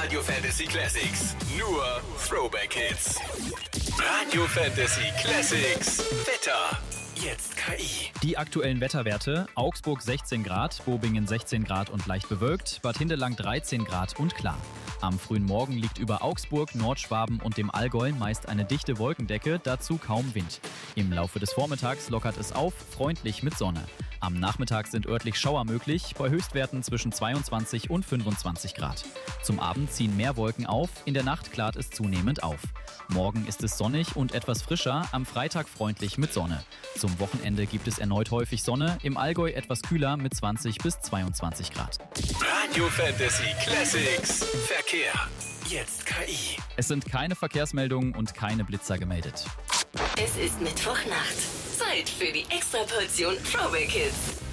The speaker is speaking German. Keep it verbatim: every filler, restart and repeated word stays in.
Radio Fantasy Classics. Nur Throwback Hits. Radio Fantasy Classics. Wetter. Jetzt K I. Die aktuellen Wetterwerte: Augsburg sechzehn Grad, Bobingen sechzehn Grad und leicht bewölkt, Bad Hindelang dreizehn Grad und klar. Am frühen Morgen liegt über Augsburg, Nordschwaben und dem Allgäu meist eine dichte Wolkendecke, dazu kaum Wind. Im Laufe des Vormittags lockert es auf, freundlich mit Sonne. Am Nachmittag sind örtlich Schauer möglich, bei Höchstwerten zwischen zweiundzwanzig und fünfundzwanzig Grad. Zum Abend ziehen mehr Wolken auf, in der Nacht klart es zunehmend auf. Morgen ist es sonnig und etwas frischer, am Freitag freundlich mit Sonne. Zum Wochenende gibt es erneut häufig Sonne, im Allgäu etwas kühler mit zwanzig bis zweiundzwanzig Grad. Radio Fantasy Classics. Verkehr. Jetzt K I. Es sind keine Verkehrsmeldungen und keine Blitzer gemeldet. Es ist Mittwochnacht. Zeit für die Extraportion Throwback Hits.